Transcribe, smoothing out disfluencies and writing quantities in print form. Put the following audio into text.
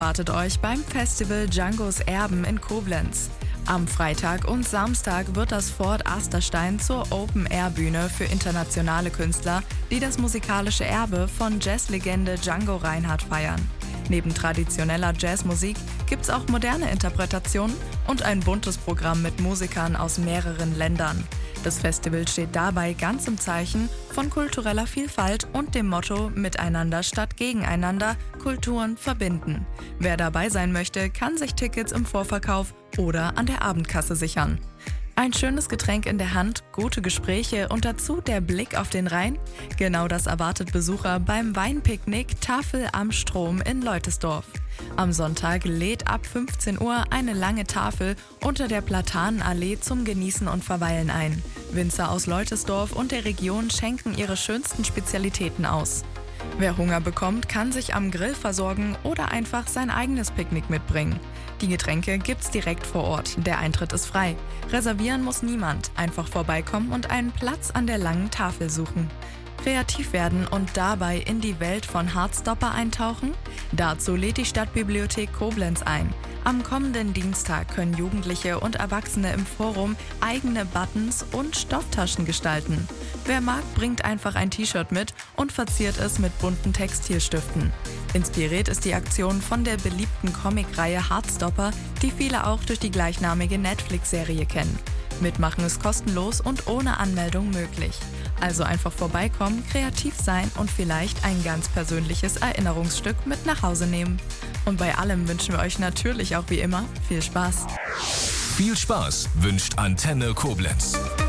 Erwartet euch beim Festival Djangos Erben in Koblenz. Am Freitag und Samstag wird das Fort Asterstein zur Open-Air-Bühne für internationale Künstler, die das musikalische Erbe von Jazzlegende Django Reinhardt feiern. Neben traditioneller Jazzmusik gibt's auch moderne Interpretationen und ein buntes Programm mit Musikern aus mehreren Ländern. Das Festival steht dabei ganz im Zeichen von kultureller Vielfalt und dem Motto Miteinander statt Gegeneinander, Kulturen verbinden. Wer dabei sein möchte, kann sich Tickets im Vorverkauf oder an der Abendkasse sichern. Ein schönes Getränk in der Hand, gute Gespräche und dazu der Blick auf den Rhein? Genau das erwartet Besucher beim Weinpicknick Tafel am Strom in Leutesdorf. Am Sonntag lädt ab 15 Uhr eine lange Tafel unter der Platanenallee zum Genießen und Verweilen ein. Winzer aus Leutesdorf und der Region schenken ihre schönsten Spezialitäten aus. Wer Hunger bekommt, kann sich am Grill versorgen oder einfach sein eigenes Picknick mitbringen. Die Getränke gibt's direkt vor Ort. Der Eintritt ist frei. Reservieren muss niemand. Einfach vorbeikommen und einen Platz an der langen Tafel suchen. Kreativ werden und dabei in die Welt von Heartstopper eintauchen? Dazu lädt die Stadtbibliothek Koblenz ein. Am kommenden Dienstag können Jugendliche und Erwachsene im Forum eigene Buttons und Stofftaschen gestalten. Wer mag, bringt einfach ein T-Shirt mit und verziert es mit bunten Textilstiften. Inspiriert ist die Aktion von der beliebten Comicreihe Heartstopper, die viele auch durch die gleichnamige Netflix-Serie kennen. Mitmachen ist kostenlos und ohne Anmeldung möglich. Also einfach vorbeikommen, kreativ sein und vielleicht ein ganz persönliches Erinnerungsstück mit nach Hause nehmen. Und bei allem wünschen wir euch natürlich auch wie immer viel Spaß. Viel Spaß wünscht Antenne Koblenz.